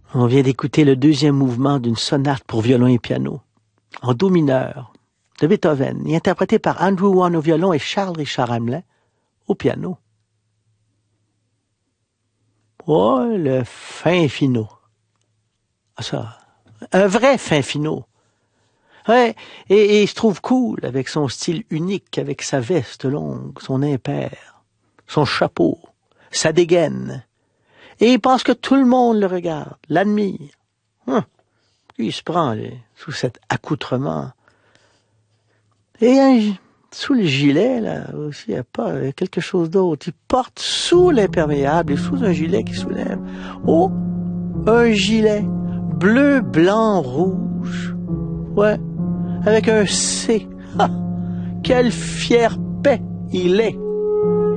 On vient d'écouter le deuxième mouvement d'une sonate pour violon et piano, en do mineur, de Beethoven, et interprété par Andrew Wan au violon et Charles Richard Hamelin au piano. Oh, le fin finot. Ah, ça, un vrai fin finot. Ouais, et il se trouve cool avec son style unique, avec sa veste longue, son impair, son chapeau, sa dégaine. Et il pense que tout le monde le regarde, l'admire. Il se prend sous cet accoutrement. Et sous le gilet, là, aussi, il y a pas quelque chose d'autre. Il porte sous l'imperméable et sous un gilet qui soulève. Oh, un gilet bleu, blanc, rouge. Ouais, avec un C. Ah, quelle fière paix il est.